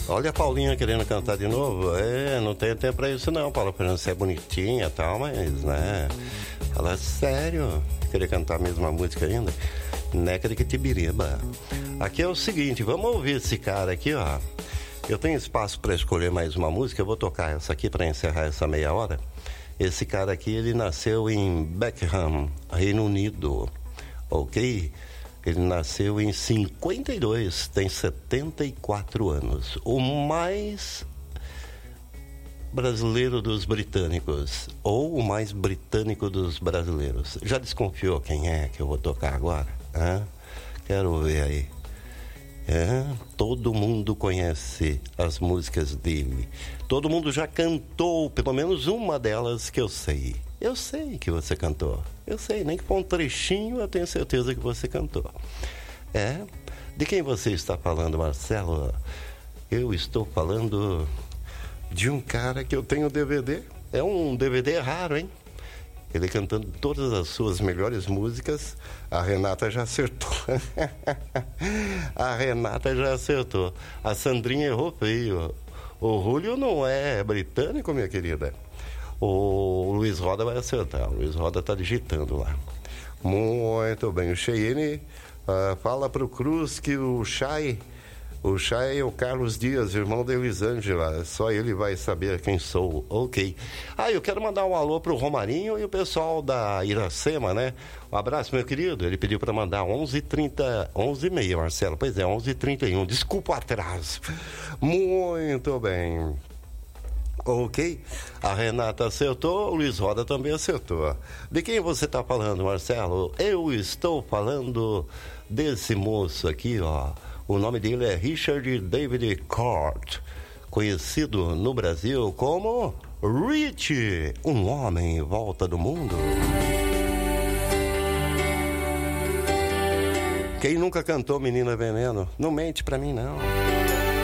Olha a Paulinha querendo cantar de novo. Não tenho tempo pra isso não, Paula. Pra ser bonitinha e tal, mas, né? Fala sério. Querer cantar a mesma música ainda? Neca de Quitibiriba. Aqui é o seguinte, vamos ouvir esse cara aqui, ó. Eu tenho espaço pra escolher mais uma música. Eu vou tocar essa aqui pra encerrar essa meia hora. Esse cara aqui, ele nasceu em Beckham, Reino Unido. Ok? Ele nasceu em 52, tem 74 anos. O mais brasileiro dos britânicos, ou o mais britânico dos brasileiros. Já desconfiou quem é que eu vou tocar agora? Quero ver aí. Todo mundo conhece as músicas dele. Todo mundo já cantou pelo menos uma delas que eu sei. Eu sei que você cantou. Eu sei, nem que for um trechinho, eu tenho certeza que você cantou. De quem você está falando, Marcelo? Eu estou falando de um cara que eu tenho DVD. É um DVD raro, hein? Ele cantando todas as suas melhores músicas. A Renata já acertou. A Renata já acertou. A Sandrinha errou feio. O Julio não é britânico, minha querida. O Luiz Roda vai acertar. O Luiz Roda tá digitando lá. Muito bem. O Cheyenne fala pro Cruz que o Chay é o Carlos Dias, irmão da Elisângela. Só ele vai saber quem sou. Ok. Eu quero mandar um alô pro Romarinho e o pessoal da Iracema, né? Um abraço, meu querido. Ele pediu para mandar 11h30, 11h30, Marcelo. Pois é, 11h31. Desculpa o atraso. Muito bem. Ok, a Renata acertou, o Luiz Roda também acertou. De quem você está falando, Marcelo? Eu estou falando desse moço aqui, ó. O nome dele é Richard David Cort, conhecido no Brasil como Rich, um homem em volta do mundo. Quem nunca cantou Menina Veneno? Não mente pra mim, não.